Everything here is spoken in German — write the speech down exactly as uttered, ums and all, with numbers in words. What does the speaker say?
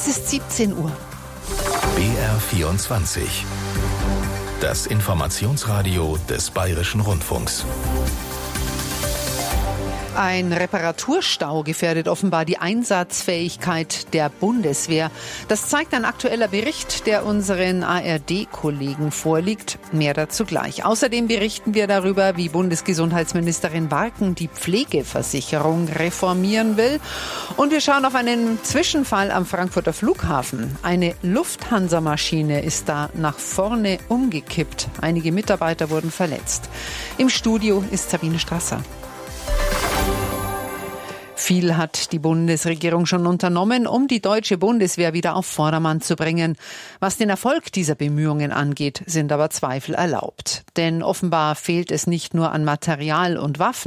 Es ist siebzehn Uhr. B R vierundzwanzig. Das Informationsradio des Bayerischen Rundfunks. Ein Reparaturstau gefährdet offenbar die Einsatzfähigkeit der Bundeswehr. Das zeigt ein aktueller Bericht, der unseren A R D-Kollegen vorliegt. Mehr dazu gleich. Außerdem berichten wir darüber, wie Bundesgesundheitsministerin Barken die Pflegeversicherung reformieren will. Und wir schauen auf einen Zwischenfall am Frankfurter Flughafen. Eine Lufthansa-Maschine ist da nach vorne umgekippt. Einige Mitarbeiter wurden verletzt. Im Studio ist Sabine Strasser. Viel hat die Bundesregierung schon unternommen, um die deutsche Bundeswehr wieder auf Vordermann zu bringen. Was den Erfolg dieser Bemühungen angeht, sind aber Zweifel erlaubt. Denn offenbar fehlt es nicht nur an Material und Waffen.